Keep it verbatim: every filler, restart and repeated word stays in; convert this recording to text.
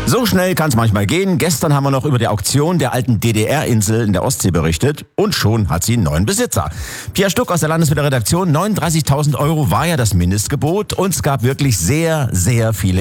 So schnell kann es manchmal gehen. Gestern haben wir noch über die Auktion der alten D D R-Insel in der Ostsee berichtet und schon hat sie einen neuen Besitzer. Pia Stuck aus der Landeswetterredaktion, neununddreißigtausend Euro war ja das Mindestgebot und es gab wirklich sehr, sehr viele